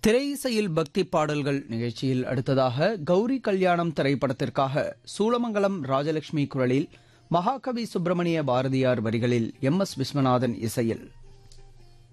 திரை இசையில் பக்தி பாடல்கள் நிகழ்ச்சியில் அடுத்ததாக கௌரி கல்யாணம் திரைப்படத்திற்காக சூளமங்கலம் ராஜலட்சுமி குரலில் மகாகவி சுப்பிரமணிய பாரதியார் வரிகளில் எம்.எஸ். விஸ்வநாதன் இசையில்